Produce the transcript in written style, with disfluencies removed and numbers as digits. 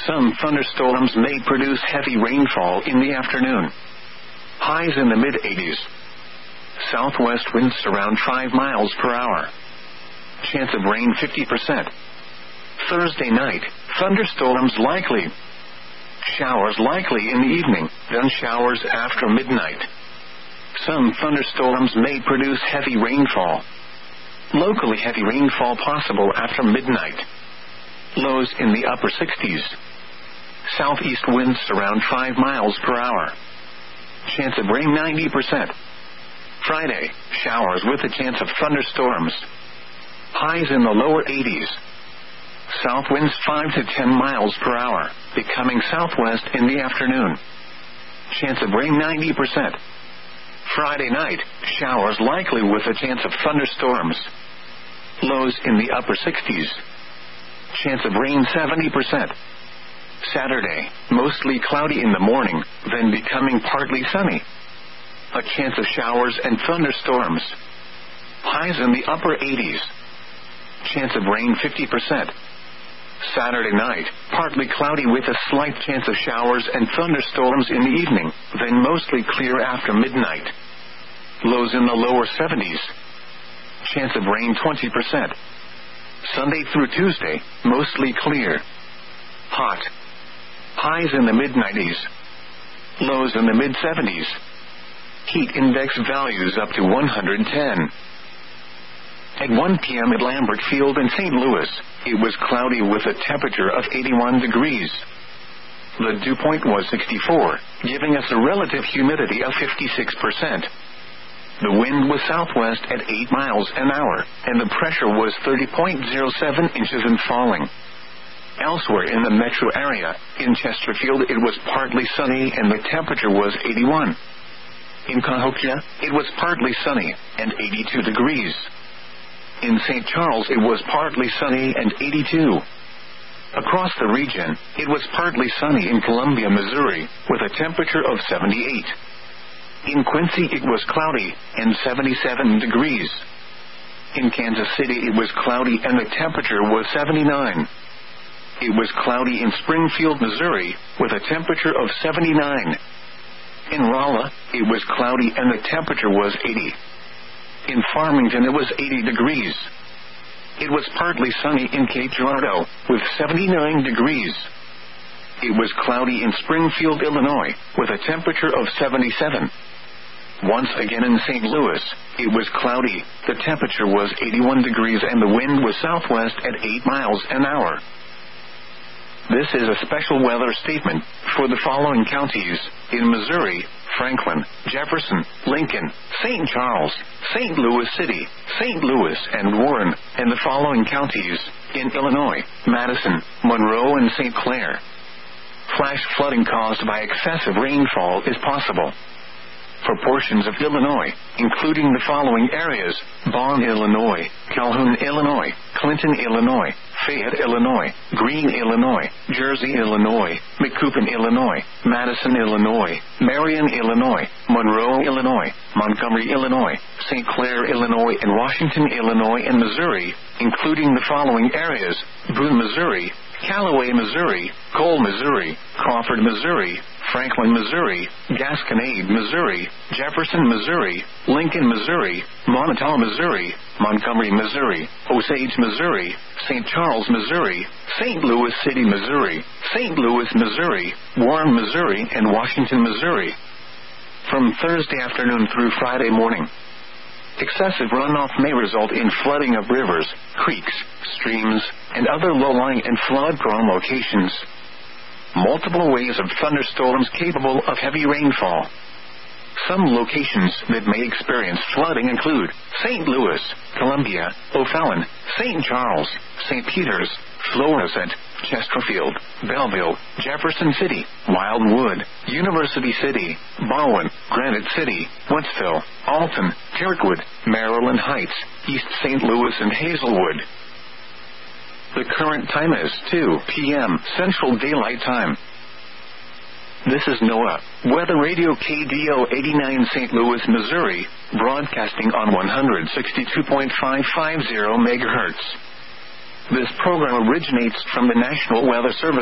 Some thunderstorms may produce heavy rainfall in the afternoon. Highs in the mid-80s. Southwest winds around 5 miles per hour. Chance of rain 50%. Thursday night, thunderstorms likely. Showers likely in the evening, then showers after midnight. Some thunderstorms may produce heavy rainfall. Locally heavy rainfall possible after midnight. Lows in the upper 60s. Southeast winds around 5 miles per hour. Chance of rain 90%. Friday, showers with a chance of thunderstorms. Highs in the lower 80s. South winds 5 to 10 miles per hour, becoming southwest in the afternoon. Chance of rain 90%. Friday night, showers likely with a chance of thunderstorms. Lows in the upper 60s. Chance of rain 70%. Saturday, mostly cloudy in the morning, then becoming partly sunny. A chance of showers and thunderstorms. Highs in the upper 80s. Chance of rain 50%. Saturday night, partly cloudy with a slight chance of showers and thunderstorms in the evening, then mostly clear after midnight. Lows in the lower 70s. Chance of rain 20%. Sunday through Tuesday, mostly clear. Hot. Highs in the mid-90s. Lows in the mid-70s. Heat index values up to 110. At 1 p.m. at Lambert Field in St. Louis, it was cloudy with a temperature of 81 degrees. The dew point was 64, giving us a relative humidity of 56%. The wind was southwest at 8 miles an hour, and the pressure was 30.07 inches and falling. Elsewhere in the metro area, in Chesterfield, it was partly sunny and the temperature was 81. In Cahokia, it was partly sunny and 82 degrees. In St. Charles, it was partly sunny and 82. Across the region, it was partly sunny in Columbia, Missouri, with a temperature of 78. In Quincy, it was cloudy and 77 degrees. In Kansas City, it was cloudy and the temperature was 79. It was cloudy in Springfield, Missouri, with a temperature of 79. In Rolla, it was cloudy and the temperature was 80. In Farmington, it was 80 degrees. It was partly sunny in Cape Girardeau, with 79 degrees. It was cloudy in Springfield, Illinois, with a temperature of 77. Once again in St. Louis, it was cloudy, the temperature was 81 degrees and the wind was southwest at 8 miles an hour. This is a special weather statement for the following counties: in Missouri, Franklin, Jefferson, Lincoln, St. Charles, St. Louis City, St. Louis, and Warren, and the following counties: in Illinois, Madison, Monroe, and St. Clair. Flash flooding caused by excessive rainfall is possible for portions of Illinois, including the following areas: Bond, Illinois, Calhoun, Illinois, Clinton, Illinois, Fayette, Illinois, Greene, Illinois, Jersey, Illinois, McCoupin, Illinois, Madison, Illinois, Marion, Illinois, Monroe, Illinois, Montgomery, Illinois, St. Clair, Illinois, and Washington, Illinois, and Missouri, including the following areas: Boone, Missouri, Callaway, Missouri, Cole, Missouri, Crawford, Missouri, Franklin, Missouri, Gasconade, Missouri, Jefferson, Missouri, Lincoln, Missouri, Montauk, Missouri, Montgomery, Missouri, Osage, Missouri, St. Charles, Missouri, St. Louis City, Missouri, St. Louis, Missouri, Warren, Missouri, and Washington, Missouri. From Thursday afternoon through Friday morning, excessive runoff may result in flooding of rivers, creeks, streams, and other low-lying and flood-prone locations. Multiple waves of thunderstorms capable of heavy rainfall. Some locations that may experience flooding include St. Louis, Columbia, O'Fallon, St. Charles, St. Peters, Florissant, Chesterfield, Belleville, Jefferson City, Wildwood, University City, Bowen, Granite City, Wentzville, Alton, Kirkwood, Maryland Heights, East St. Louis, and Hazelwood. The current time is 2 p.m. Central Daylight Time. This is NOAA Weather Radio KDO 89 St. Louis, Missouri, broadcasting on 162.550 megahertz. This program originates from the National Weather Service.